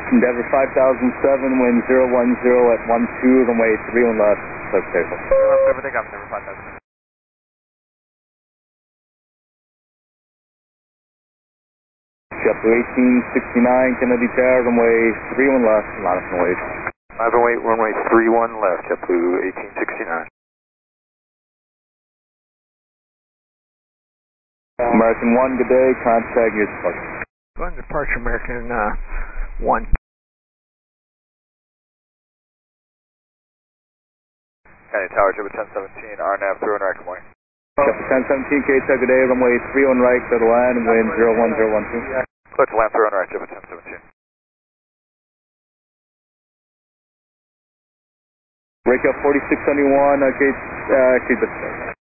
Endeavor 5007, wind 010 at 12, runway 31 left, clear for takeoff. Left over, take off, Endeavor 5007. JetBlue 1869, Kennedy Tower, runway 31 left, line up and wait. Live and wait, runway 31 left, JetBlue 1869. American 1, good day, contact your departure. Go on departure, American 1. County Tower, JetBlue 1017, RNAV, through and right, good morning. JetBlue 1017, KTEC, good day, runway 31 right, clear to land, wind 01012. Clear to land, through and right, JetBlue 1017. Break up 4671,